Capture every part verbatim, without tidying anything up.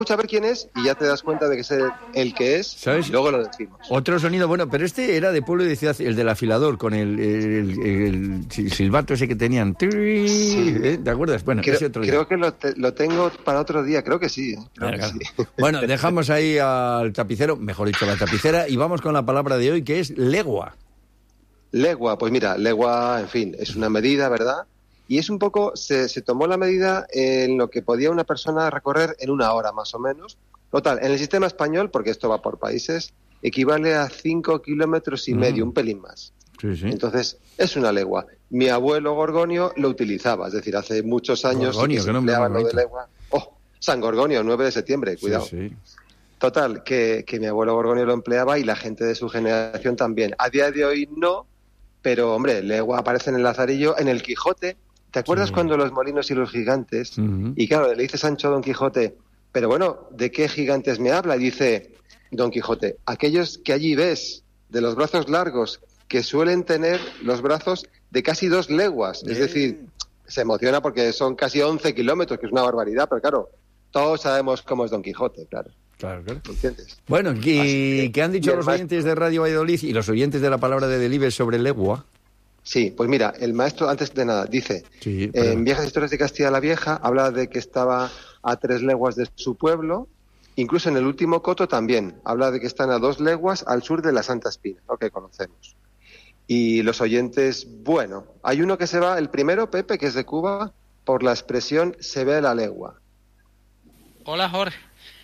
escucha a ver quién es y ya te das cuenta de que es el, el que es, ¿sabes? Y luego lo decimos. Otro sonido, bueno, pero este era de pueblo y de ciudad, el del afilador, con el, el, el, el silbato ese que tenían. Sí. ¿Eh? ¿Te acuerdas? Bueno, creo, ese otro día. Creo que lo, te, lo tengo para otro día, creo que sí. Creo Claro, que claro. sí. Bueno, dejamos ahí al tapicero, mejor dicho, a la tapicera, y vamos con la palabra de hoy, que es legua. Legua, pues mira, legua, en fin, es una medida, ¿verdad? Y es un poco, se, se tomó la medida en lo que podía una persona recorrer en una hora, más o menos. Total, en el sistema español, porque esto va por países, equivale a cinco kilómetros y medio, mm. un pelín más. Sí, sí. Entonces, es una legua. Mi abuelo Gorgonio lo utilizaba, es decir, hace muchos años Gorgonio, que se que empleaba no me lo de legua. Oh, San Gorgonio, nueve de septiembre, cuidado. Sí, sí. Total, que, que mi abuelo Gorgonio lo empleaba y la gente de su generación también. A día de hoy no, pero, hombre, legua aparece en el Lazarillo, en el Quijote. ¿Te acuerdas sí. cuando los molinos y los gigantes? Uh-huh. Y claro, le dice Sancho a Don Quijote, pero bueno, ¿de qué gigantes me habla? Y dice Don Quijote, aquellos que allí ves, de los brazos largos, que suelen tener los brazos de casi dos leguas. Bien. Es decir, se emociona porque son casi once kilómetros, que es una barbaridad, pero claro, todos sabemos cómo es Don Quijote, claro. Claro, claro. ¿Entiendes? Bueno, ¿qué, ¿qué han dicho los oyentes maestro... de Radio Valladolid y los oyentes de la palabra de Delibes sobre legua? Sí, pues mira, el maestro, antes de nada, dice, sí, eh, en Viejas Historias de Castilla la Vieja, habla de que estaba a tres leguas de su pueblo, incluso en el último coto también, habla de que están a dos leguas al sur de la Santa Espina, lo que conocemos. Y los oyentes, bueno, hay uno que se va, el primero, Pepe, que es de Cuba, por la expresión se ve a la legua. Hola Jorge,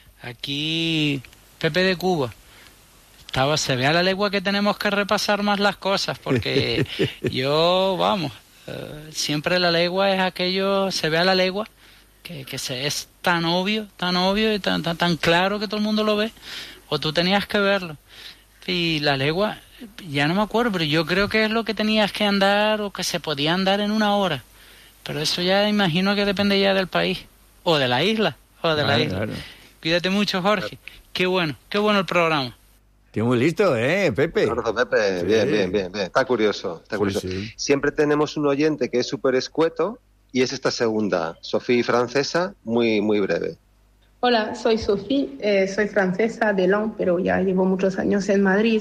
aquí Pepe de Cuba. Estaba, se ve a la legua que tenemos que repasar más las cosas, porque yo, vamos, eh, siempre la legua es aquello, se ve a la legua, que, que se, es tan obvio, tan obvio y tan, tan, tan claro que todo el mundo lo ve, o tú tenías que verlo. Y la legua, ya no me acuerdo, pero yo creo que es lo que tenías que andar o que se podía andar en una hora. Pero eso ya imagino que depende ya del país, o de la isla, o de claro, la isla. Claro. Cuídate mucho, Jorge. Qué bueno, qué bueno el programa. Tío, muy listo, ¿eh, Pepe? Claro, Pepe, sí. bien, bien, bien, bien. Está curioso, está curioso. Sí, sí. Siempre tenemos un oyente que es súper escueto y es esta segunda, Sofía Francesa, muy, muy breve. Hola, soy Sofía, eh, soy francesa de Lyon, pero ya llevo muchos años en Madrid.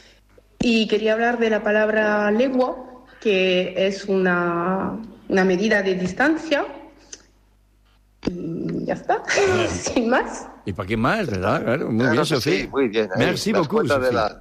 Y quería hablar de la palabra legua, que es una, una medida de distancia. Y ya está, sin más. ¿Y para qué más, verdad? Claro, muy claro bien, Sofía. Sí, muy bien. Merci beaucoup, Sofía. La...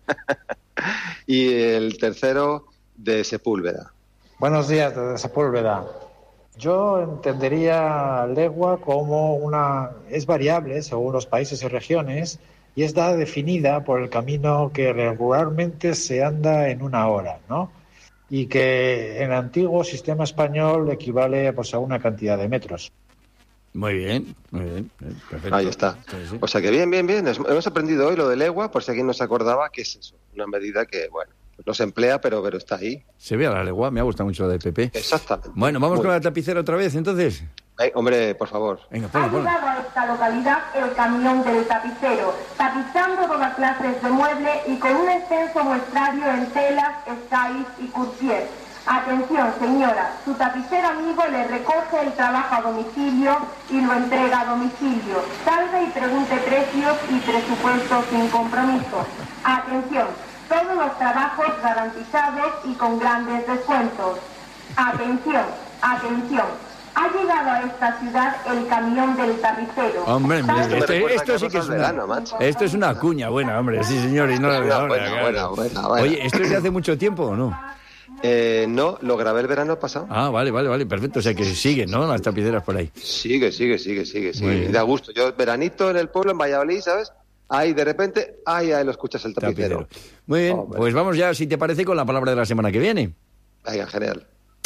y el tercero, de Sepúlveda. Buenos días, de Sepúlveda. Yo entendería legua como una... es variable según los países y regiones y está definida por el camino que regularmente se anda en una hora, ¿no? Y que en el antiguo sistema español equivale pues, a una cantidad de metros. Muy bien, muy bien, perfecto. Ahí está. Sí, sí. O sea que bien, bien, bien. Hemos aprendido hoy lo de legua, por si alguien no se acordaba, que es eso, una medida que, bueno, no se emplea, pero, pero está ahí. Se ve a la legua, me ha gustado mucho lo de Pepe. Exactamente. Bueno, vamos muy con la tapicera otra vez, entonces. Ay, hombre, por favor. Venga, ponlo, ponlo. Ha llegado a esta localidad el camión del tapicero, tapizando todas clases de muebles y con un extenso muestrario en telas, escáis y courtier. Atención, señora, su tapicero amigo le recoge el trabajo a domicilio y lo entrega a domicilio. Salve y pregunte precios y presupuestos sin compromiso. Atención, todos los trabajos garantizados y con grandes descuentos. Atención, atención. Ha llegado a esta ciudad el camión del tapicero. Hombre, este, esto sí que es una, verano, esto es una cuña buena, hombre, sí señor, y no la de ahora. Buena, buena, buena, buena. Oye, ¿esto es de hace mucho tiempo o no? Eh, no, lo grabé el verano pasado. Ah, vale, vale, vale, perfecto. O sea que siguen, ¿no? Las tapiceras por ahí. Sigue, sigue, sigue, sigue, sigue. Da gusto. Yo, veranito en el pueblo, en Valladolid, ¿sabes? Ahí, de repente, ahí, ahí lo escuchas el tapicero. tapicero. Muy bien, oh, pues vamos ya, si te parece, con la palabra de la semana que viene. Venga, genial.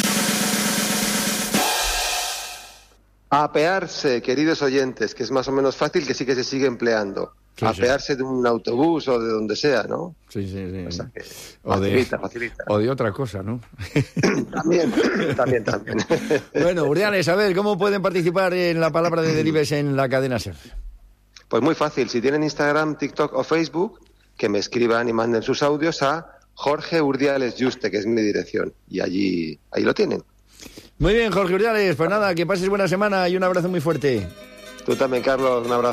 Apearse, queridos oyentes, que es más o menos fácil, que sí que se sigue empleando. Sí, apearse sí. de un autobús o de donde sea, ¿no? Sí, sí, sí. O sea que o facilita, de, facilita. O de otra cosa, ¿no? También, también, también. Bueno, Urdiales, a ver, ¿cómo pueden participar en la palabra de Delibes en la cadena SER? Pues muy fácil. Si tienen Instagram, TikTok o Facebook, que me escriban y manden sus audios a Jorge Urdiales Juste, que es mi dirección. Y allí, ahí lo tienen. Muy bien, Jorge Urdiales. Pues nada, que pases buena semana y un abrazo muy fuerte. Tú también, Carlos, un abrazo.